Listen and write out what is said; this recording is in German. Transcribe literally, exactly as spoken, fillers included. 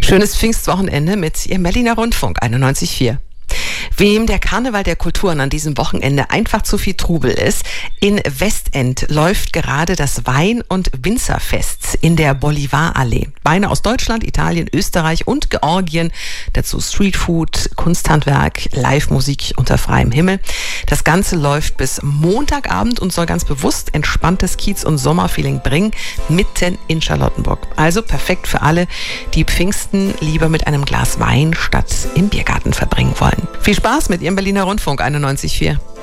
Schönes Pfingstwochenende mit Ihrem Berliner Rundfunk einundneunzig Komma vier. Wem der Karneval der Kulturen an diesem Wochenende einfach zu viel Trubel ist, in Westend läuft gerade das Wein- und Winzerfest in der Bolivarallee. Weine aus Deutschland, Italien, Österreich und Georgien. Dazu Streetfood, Kunsthandwerk, Live-Musik unter freiem Himmel. Das Ganze läuft bis Montagabend und soll ganz bewusst entspanntes Kiez- und Sommerfeeling bringen, mitten in Charlottenburg. Also perfekt für alle, die Pfingsten lieber mit einem Glas Wein statt im Biergarten verbringen wollen. Viel Spaß mit Ihrem Berliner Rundfunk einundneunzig Komma vier.